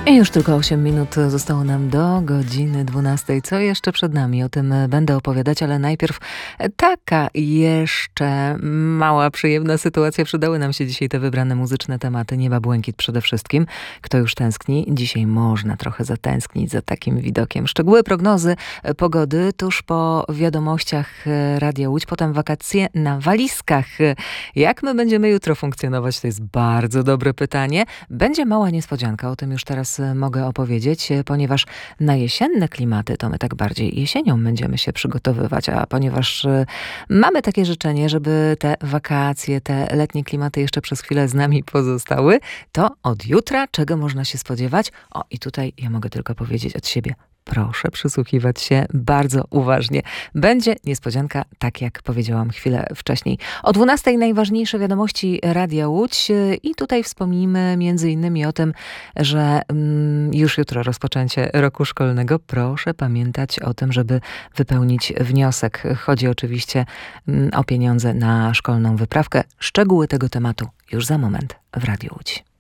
I już tylko 8 minut zostało nam do godziny 12. Co jeszcze przed nami? O tym będę opowiadać, ale najpierw taka jeszcze mała, przyjemna sytuacja. Przydały nam się dzisiaj te wybrane muzyczne tematy. Nieba błękit przede wszystkim. Kto już tęskni? Dzisiaj można trochę zatęsknić za takim widokiem. Szczegóły prognozy pogody tuż po wiadomościach Radia Łódź, potem wakacje na walizkach. Jak my będziemy jutro funkcjonować? To jest bardzo dobre pytanie. Będzie mała niespodzianka, o tym już teraz mogę opowiedzieć, ponieważ na jesienne klimaty to my tak bardziej jesienią będziemy się przygotowywać, a ponieważ mamy takie życzenie, żeby te wakacje, te letnie klimaty jeszcze przez chwilę z nami pozostały, to od jutra czego można się spodziewać? O, i tutaj ja mogę tylko powiedzieć od siebie. Proszę przysłuchiwać się bardzo uważnie. Będzie niespodzianka, tak jak powiedziałam chwilę wcześniej. O 12:00 najważniejsze wiadomości Radia Łódź i tutaj wspomnimy między innymi o tym, że już jutro rozpoczęcie roku szkolnego. Proszę pamiętać o tym, żeby wypełnić wniosek. Chodzi oczywiście o pieniądze na szkolną wyprawkę. Szczegóły tego tematu już za moment w Radiu Łódź.